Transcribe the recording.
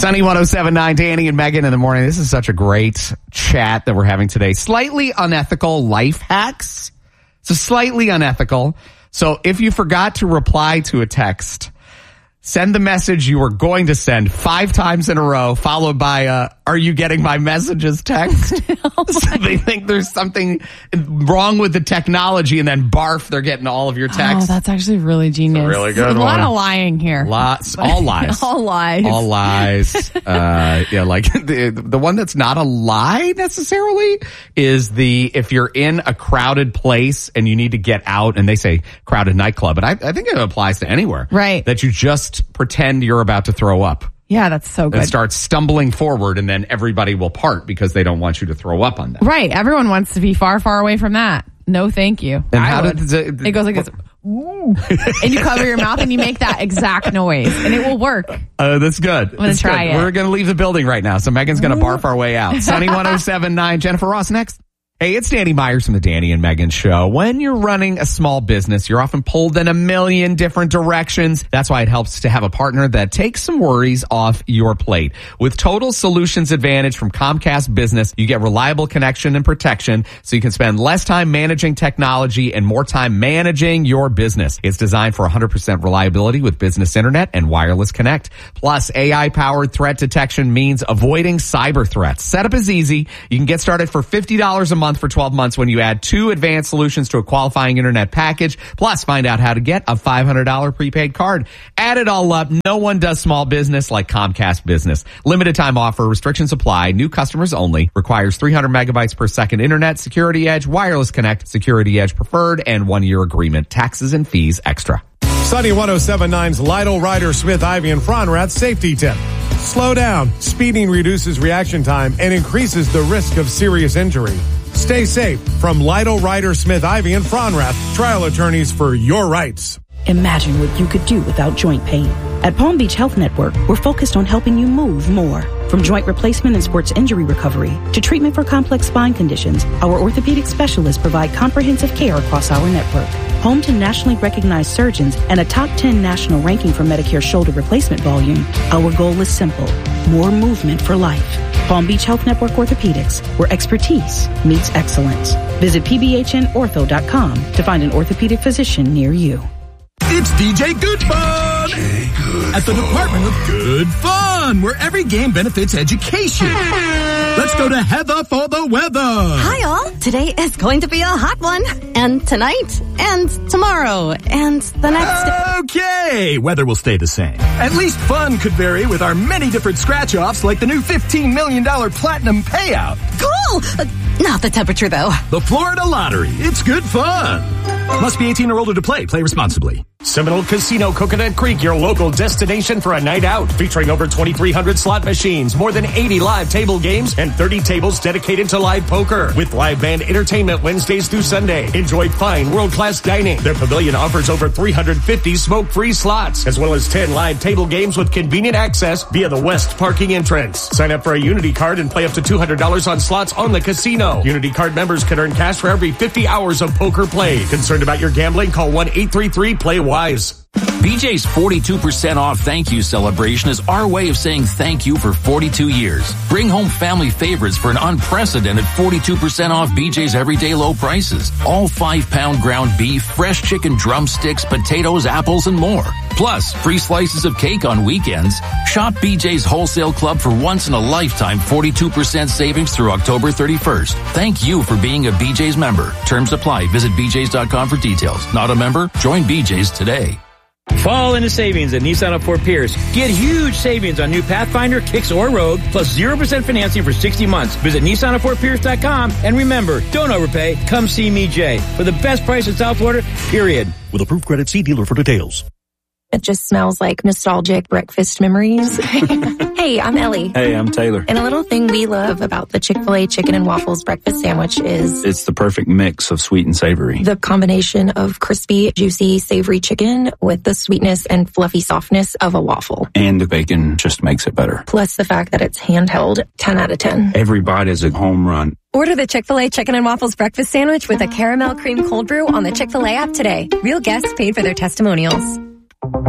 Sunny 107.9, Danny and Megan in the morning. This is such a great chat that we're having today. Slightly unethical life hacks. So slightly unethical. So if you forgot to reply to a text, send the message you were going to send 5 times in a row, followed by are you getting my messages text? So they think there's something wrong with the technology, and then barf, they're getting all of your texts. Oh, that's actually really genius. Really good. A lot of lying here. All lies. All lies. All lies. Yeah, like the one that's not a lie necessarily is if you're in a crowded place and you need to get out, and they say crowded nightclub, but I think it applies to anywhere. Right. That you just pretend you're about to throw up. Yeah, that's so good. And start stumbling forward, and then everybody will part because they don't want you to throw up on them. Right. Everyone wants to be far, far away from that. No, thank you. And how does it goes like this. Ooh. And you cover your mouth and you make that exact noise, and it will work. That's good. I'm going to try it. We're going to leave the building right now, so Megan's going to barf our way out. Sunny 107.9, Jennifer Ross next. Hey, it's Danny Myers from the Danny and Megan Show. When you're running a small business, you're often pulled in a million different directions. That's why it helps to have a partner that takes some worries off your plate. With Total Solutions Advantage from Comcast Business, you get reliable connection and protection so you can spend less time managing technology and more time managing your business. It's designed for 100% reliability with business internet and wireless connect. Plus, AI-powered threat detection means avoiding cyber threats. Setup is easy. You can get started for $50 a month for 12 months when you add 2 advanced solutions to a qualifying internet package. Plus, find out how to get a $500 prepaid card. Add it all up, no one does small business like Comcast Business. Limited time offer, restrictions apply, new customers only, requires 300 megabytes per second internet, Security Edge, Wireless Connect, Security Edge Preferred, and 1-year agreement. Taxes and fees extra. Sunny 107.9's Lytle, Ryder, Smith, Ivy, and Fronrath safety tip. Slow down. Speeding reduces reaction time and increases the risk of serious injury. Stay safe from Lytle, Ryder, Smith, Ivy, and Fronrath, trial attorneys for your rights. Imagine what you could do without joint pain. At Palm Beach Health Network, we're focused on helping you move more. From joint replacement and sports injury recovery to treatment for complex spine conditions, our orthopedic specialists provide comprehensive care across our network. Home to nationally recognized surgeons and a top 10 national ranking for Medicare shoulder replacement volume, our goal is simple: more movement for life. Palm Beach Health Network Orthopedics, where expertise meets excellence. Visit pbhnortho.com to find an orthopedic physician near you. It's DJ Good Fun at the Department of Good Fun, where every game benefits education. Let's go to Heather for the weather. Hi, all. Today is going to be a hot one. And tonight, and tomorrow, and the next day. Okay, weather will stay the same. At least fun could vary with our many different scratch-offs, like the new $15 million Platinum Payout. Cool! Not the temperature, though. The Florida Lottery. It's good fun. Must be 18 or older to play. Play responsibly. Seminole Casino Coconut Creek, your local destination for a night out. Featuring over 2,300 slot machines, more than 80 live table games, and 30 tables dedicated to live poker. With live band entertainment Wednesdays through Sunday. Enjoy fine world-class dining. Their pavilion offers over 350 smoke-free slots, as well as 10 live table games with convenient access via the west parking entrance. Sign up for a Unity card and play up to $200 on slots on the casino. Unity card members can earn cash for every 50 hours of poker played. Concerned about your gambling? Call 1-833-PLAY-WISE. BJ's 42% off thank you celebration is our way of saying thank you for 42 years. Bring home family favorites for an unprecedented 42% off BJ's everyday low prices. All 5-pound ground beef, fresh chicken drumsticks, potatoes, apples, and more. Plus, free slices of cake on weekends. Shop BJ's Wholesale Club for once in a lifetime 42% savings through October 31st. Thank you for being a BJ's member. Terms apply. Visit BJ's.com for details. Not a member? Join BJ's today. Fall into savings at Nissan of Fort Pierce. Get huge savings on new Pathfinder, Kicks, or Rogue, plus 0% financing for 60 months. Visit NissanofFortPierce.com, and remember, don't overpay. Come see me, Jay, for the best price in South Florida, period. With approved credit, see dealer for details. It just smells like nostalgic breakfast memories. Hey, I'm Ellie. Hey, I'm Taylor. And a little thing we love about the Chick-fil-A Chicken and Waffles breakfast sandwich is... it's the perfect mix of sweet and savory. The combination of crispy, juicy, savory chicken with the sweetness and fluffy softness of a waffle. And the bacon just makes it better. Plus the fact that it's handheld, 10 out of 10. Every bite is a home run. Order the Chick-fil-A Chicken and Waffles breakfast sandwich with a caramel cream cold brew on the Chick-fil-A app today. Real guests paid for their testimonials.